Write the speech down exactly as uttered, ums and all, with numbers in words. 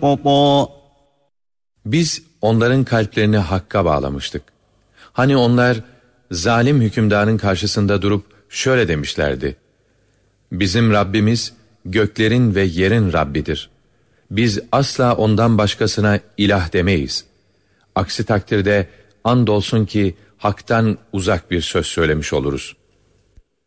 سَقَطًا. Biz onların kalplerini hakka bağlamıştık. Hani onlar zalim hükümdarın karşısında durup şöyle demişlerdi: Bizim Rabbimiz göklerin ve yerin Rabbidir. Biz asla ondan başkasına ilah demeyiz. Aksi takdirde andolsun ki haktan uzak bir söz söylemiş oluruz.